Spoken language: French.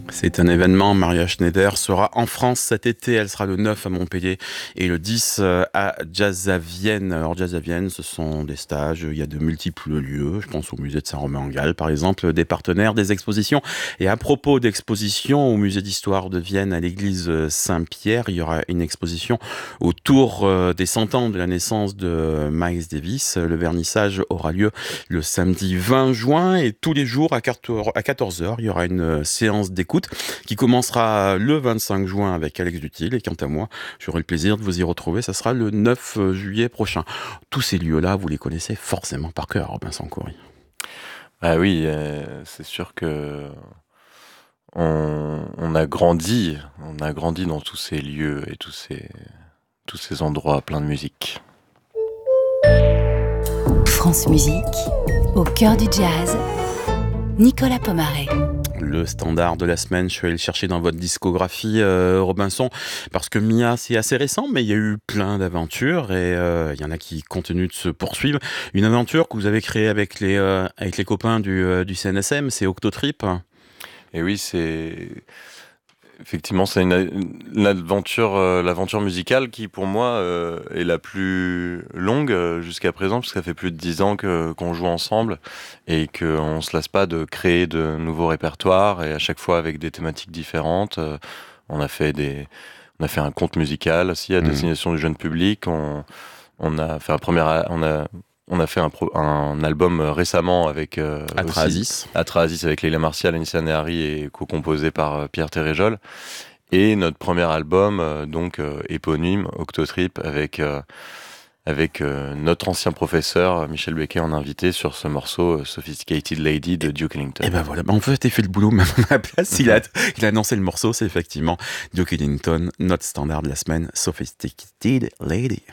C'est un événement. Maria Schneider sera en France cet été. Elle sera le 9 à Montpellier et le 10 à Jazz à Vienne. Alors, Jazz à Vienne, ce sont des stages. Il y a de multiples lieux. Je pense au musée de Saint-Romain-en-Galles, par exemple, des partenaires, des expositions. Et à propos d'expositions, au musée d'histoire de Vienne, à l'église Saint-Pierre, il y aura une exposition autour des 100 ans de la naissance de Miles Davis. Le vernissage aura lieu le samedi 20 juin et tous les jours à 14 heures, il y aura une séance d'écoute qui commencera le 25 juin avec Alex Dutil. Et quant à moi, j'aurai le plaisir de vous y retrouver. Ça sera le 9 juillet prochain. Tous ces lieux-là, vous les connaissez forcément par cœur, Robinson Coury. Ah oui, c'est sûr que on a grandi dans tous ces lieux et tous ces endroits pleins de musique. France Musique, au cœur du jazz, Nicolas Pomaré. Le standard de la semaine, je suis allé le chercher dans votre discographie, Robinson, parce que Mia, c'est assez récent, mais il y a eu plein d'aventures et il y en a qui continuent de se poursuivre. Une aventure que vous avez créée avec les copains du CNSM, c'est Octotrip. Et oui, effectivement, c'est l'aventure musicale qui, pour moi, est la plus longue jusqu'à présent, parce que ça fait plus de 10 ans qu'on joue ensemble et qu'on se lasse pas de créer de nouveaux répertoires, et à chaque fois avec des thématiques différentes. On a fait un conte musical aussi à destination du jeune public. On a fait on a fait un album récemment avec Atrahasis. Atrahasis avec Leila Martial, Anissa Nehari, et co-composé par Pierre Téréjol. Et notre premier album, éponyme, Octotrip, avec notre ancien professeur Michel Becquet en invité sur ce morceau Sophisticated Lady de Duke Ellington. Et ben voilà, en fait, t'as fait le boulot même à ma place. Il a annoncé le morceau, c'est effectivement Duke Ellington, notre standard de la semaine, Sophisticated Lady.